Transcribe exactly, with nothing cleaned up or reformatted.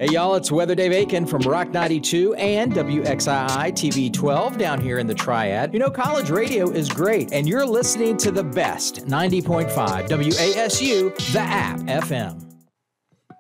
Hey, y'all, it's Weather Dave Aiken from Rock ninety-two and W X I I T V twelve down here in the Triad. You know, college radio is great, and you're listening to the best ninety point five W A S U, the app F M.